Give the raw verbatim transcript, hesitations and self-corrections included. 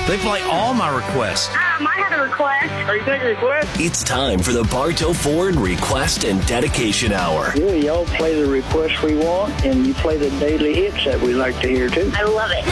They play all my requests. Um, I have a request. Are you taking requests? It's time for the Bartow Ford Request and Dedication Hour. Yeah, y'all play the requests we want, and you play the daily hits that we like to hear, too. I love it.